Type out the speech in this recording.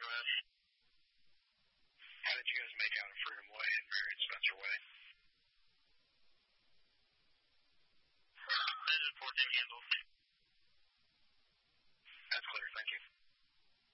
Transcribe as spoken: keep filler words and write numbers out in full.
Northwest. How did you guys make out at Freedom Way and Marion Spencer Way? Uh, this is fourteen Campbell.